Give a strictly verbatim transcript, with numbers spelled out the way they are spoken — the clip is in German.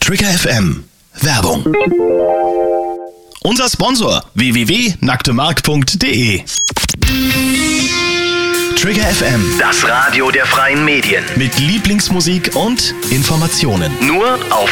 Trigger F M. Werbung. Unser Sponsor w w w punkt nacktemark punkt de. Trigger F M. Das Radio der freien Medien. Mit Lieblingsmusik und Informationen. Nur auf